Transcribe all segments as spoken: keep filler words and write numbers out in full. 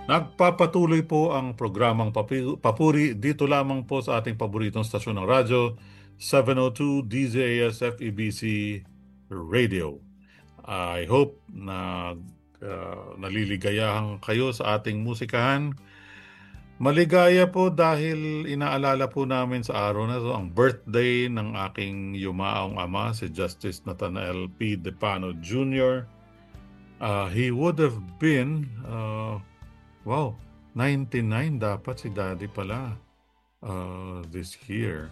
Nagpapatuloy po ang programang Papi- Papuri dito lamang po sa ating paboritong stasyon ng radyo, seven oh two D Z A S F E B C Radio. I hope na uh, naliligayahan kayo sa ating musikahan. Maligaya po dahil inaalala po namin sa araw na to ang birthday ng aking yumaong ama, si Justice Nathanael P. Depano Junior Uh, he would have been uh, wow, ninety-nine dapat si Daddy pala uh, this year.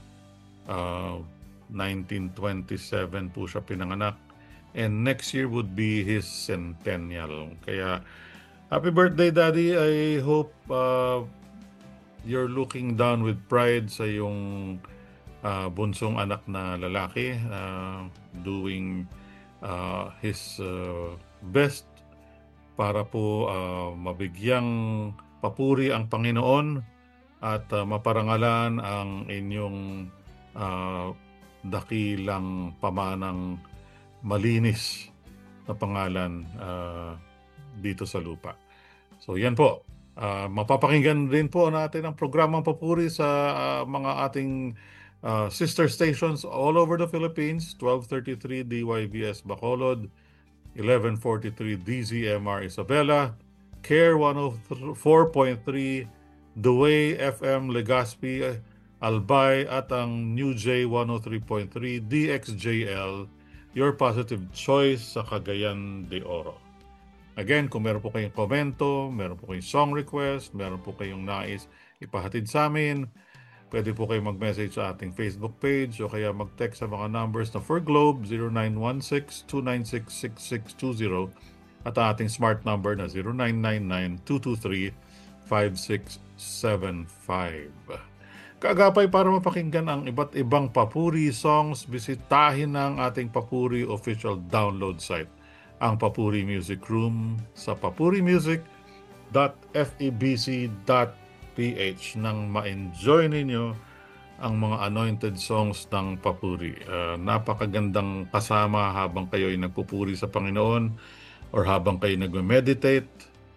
Uh, nineteen twenty-seven po siya pinanganak. And next year would be his centennial. Kaya, happy birthday, Daddy. I hope uh, you're looking down with pride sa yung uh, bunsong anak na lalaki, uh, doing uh, his uh, best para po uh, mabigyang papuri ang Panginoon at uh, maparangalan ang inyong uh, dakilang pamanang malinis na pangalan uh, dito sa lupa. So yan po. Uh, mapapakinggan din po natin ang programang papuri sa uh, mga ating uh, sister stations all over the Philippines. twelve thirty-three D Y V S Bacolod, eleven forty-three D Z M R Isabela, Care one oh four point three, The Way F M Legazpi, Albay at ang New J one oh three point three D X J L, your positive choice sa Cagayan de Oro. Again, kung meron po kayong komento, meron po kayong song request, meron po kayong nais ipahatid sa amin, pwede po kayong mag-message sa ating Facebook page o kaya mag-text sa mga numbers na for Globe zero nine one six, two nine six, six six two zero at ang ating smart number na zero nine nine nine, two two three, five six seven five. Kaagapay para mapakinggan ang iba't ibang Papuri songs, bisitahin ang ating Papuri official download site, ang Papuri Music Room sa papurimusic dot f e b c dot p h nang ma-enjoy ninyo ang mga anointed songs ng Papuri. Uh, napakagandang kasama habang kayo ay nagpupuri sa Panginoon or habang kayo nag-meditate.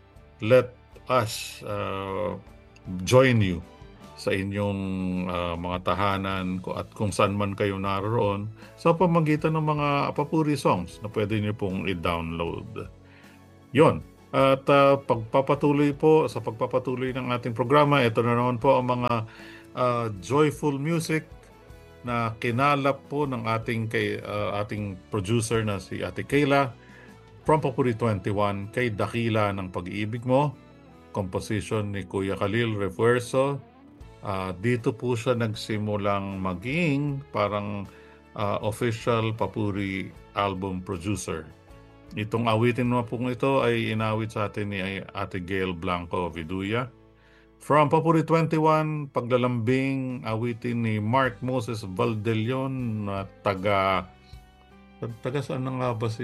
Let us uh, join you sa inyong uh, mga tahanan at kung saan man kayo naroon sa pamamagitan ng mga Papuri songs na pwede niyo pong i-download. Yon. At uh, pagpapatuloy po sa pagpapatuloy ng ating programa, ito na naman po ang mga uh, joyful music na kinalap po ng ating kay uh, ating producer na si Ate Kayla from Papuri twenty-one, Kay Dakila ng Pag-ibig Mo, composition ni Kuya Khalil Refuerzo. Uh, dito po siya nagsimulang maging parang uh, official Papuri album producer. Itong awitin mo pong ito ay inawit sa atin ni Ate Gail Blanco Viduya. From Papuri twenty-one, Paglalambing, awitin ni Mark Moses Valdelion na taga taga saan na nga ba si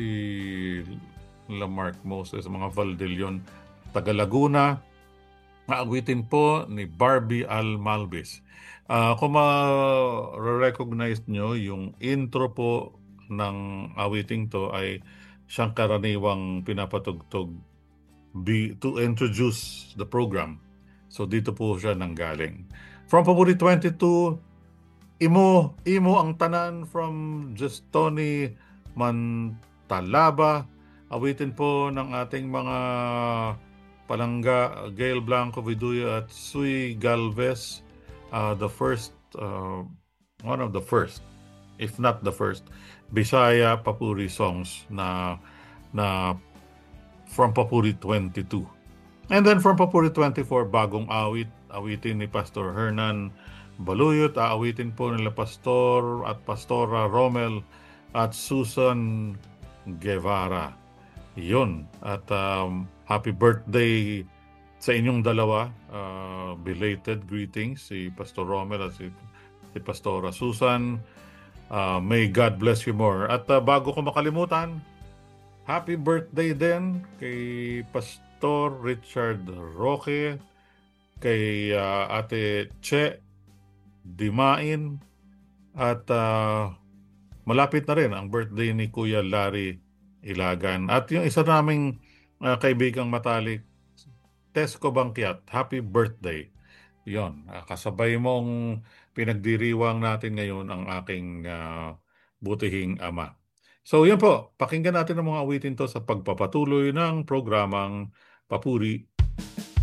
La Mark Moses, mga Valdelion, taga Laguna. Aawitin po ni Barbie Al Malvis. Uh, kung ma-recognize nyo, yung intro po ng awiting to ay siyang karaniwang pinapatugtog be, to introduce the program. So dito po siya nanggaling. From Papuri twenty-two, Imo, Imo ang Tanan from Just Tony Mantalaba. Awitin po ng ating mga palangga, Gail Blanco Viduya at Sui Galvez, uh, the first, uh, one of the first, if not the first, Bisaya Papuri songs na na from Papuri twenty-two. And then from Papuri twenty-four, bagong awit, awitin ni Pastor Hernan Baluyot, aawitin po nila Pastor at Pastora Romel at Susan Guevara. Yun. At um, happy birthday sa inyong dalawa. Uh, belated greetings si Pastor Romel at si, si Pastora Susan. Uh, may God bless you more. At uh, bago ko makalimutan, happy birthday din kay Pastor Richard Roque, kay uh, Ate Che Dimain, at uh, malapit na rin ang birthday ni Kuya Larry Ilagan. At yung isa naming uh, kaibigang matalik, Tesco Bangkiat, happy birthday. Yon, ah, kasabay mong pinagdiriwang natin ngayon ang aking ah, butihing ama. So yan po, pakinggan natin ang mga awitin to sa pagpapatuloy ng programang Papuri